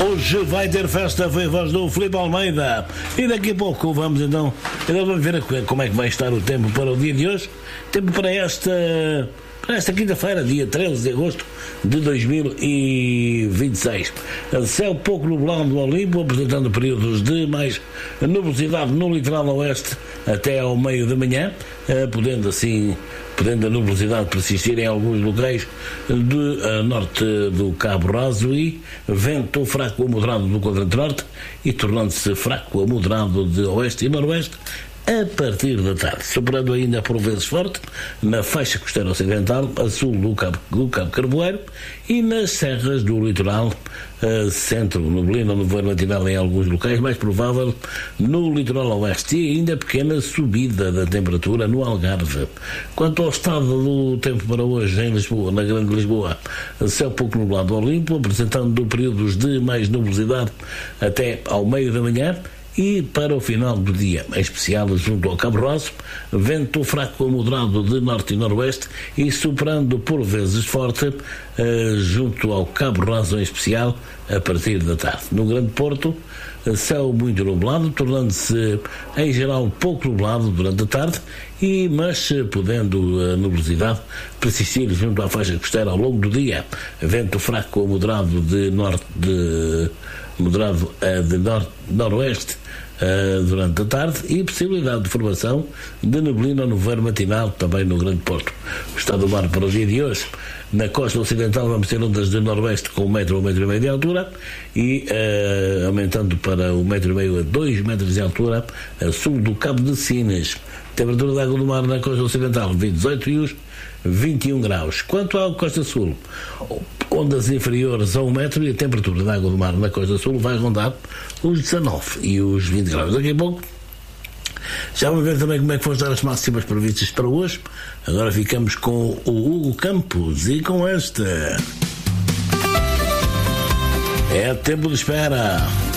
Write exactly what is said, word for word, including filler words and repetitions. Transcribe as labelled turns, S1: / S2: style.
S1: Hoje vai ter festa Vivas do Filipe Almeida. E daqui a pouco vamos então, então vamos ver como é que vai estar o tempo para o dia de hoje. Tempo para esta, para esta quinta-feira, dia treze de agosto de dois mil e vinte e seis. Céu pouco nublado no Olimpo, apresentando períodos de mais nubosidade no litoral oeste até ao meio da manhã, podendo assim podendo a nubosidade persistir em alguns locais de uh, norte do Cabo Raso, e vento fraco a moderado do quadrante norte e tornando-se fraco a moderado de oeste e noroeste a partir da tarde, soprando ainda por vezes forte na faixa costeira ocidental, a sul do Cabo, do Cabo Carvoeiro, e nas serras do litoral uh, centro, neblina no voeiro matinal em alguns locais, mais provável no litoral oeste, e ainda pequena subida da temperatura no Algarve. Quanto ao estado do tempo para hoje em Lisboa, na Grande Lisboa, céu pouco nublado ao limpo, apresentando períodos de mais nubosidade até ao meio da manhã, e para o final do dia, em especial junto ao Cabo Raso, vento fraco a moderado de norte e noroeste e soprando por vezes forte uh, junto ao Cabo Raso, em especial a partir da tarde. No Grande Porto, céu muito nublado, tornando-se em geral pouco nublado durante a tarde, e, mas podendo a nubosidade persistir junto à faixa costeira ao longo do dia. Vento fraco a moderado de norte de moderado uh, de norte noroeste uh, durante a tarde, e possibilidade de formação de neblina no verão matinal também no Grande Porto. O estado do mar para o dia de hoje: na costa ocidental vamos ter ondas de noroeste com um metro ou um metro e meio de altura, e uh, aumentando para um metro e meio a dois metros de altura a sul do Cabo de Sines. Temperatura da água do mar na costa ocidental vinte e dezoito e os vinte e um graus. Quanto à costa sul, ondas inferiores a um metro, e a temperatura da água do mar na costa sul vai rondar os dezanove e os vinte graus. Daqui a pouco já vamos ver também como é que vão estar as máximas previstas para hoje. Agora ficamos com o Hugo Campos e com esta. É tempo de espera.